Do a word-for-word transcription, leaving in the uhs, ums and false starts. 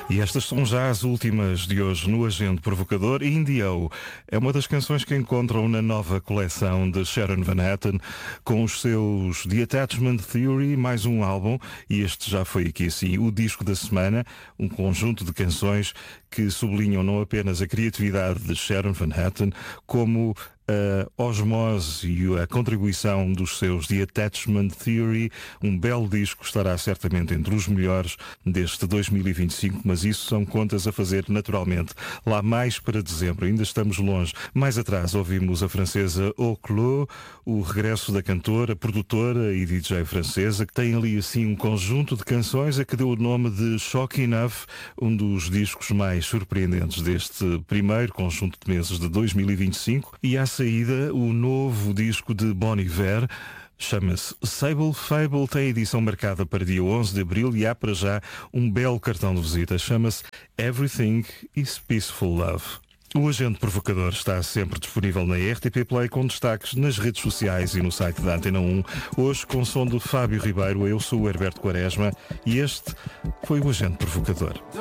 E estas são já as últimas de hoje no Agente Provocador. Indio é uma das canções que encontram na nova coleção de Sharon Van Etten, com os seus The Attachment Theory, mais um álbum, e este já foi aqui assim, o disco da semana, um conjunto de canções que sublinham não apenas a criatividade de Sharon Van Etten, como a osmose e a contribuição dos seus The Attachment Theory. Um belo disco, estará certamente entre os melhores deste dois mil e vinte e cinco, mas isso são contas a fazer naturalmente lá mais para dezembro. Ainda estamos longe. Mais atrás ouvimos a francesa Oclo, o regresso da cantora, produtora e D J francesa, que tem ali assim um conjunto de canções a que deu o nome de Shock Enough, um dos discos mais surpreendentes deste primeiro conjunto de meses de dois mil e vinte e cinco. E à saída, o novo disco de Bon Iver, chama-se Sable Fable, tem edição marcada para dia onze de abril e há para já um belo cartão de visita, chama-se Everything is Peaceful Love. O Agente Provocador está sempre disponível na R T P Play, com destaques nas redes sociais e no site da Antena um. Hoje com som de Fábio Ribeiro, eu sou o Herberto Quaresma e este foi o Agente Provocador.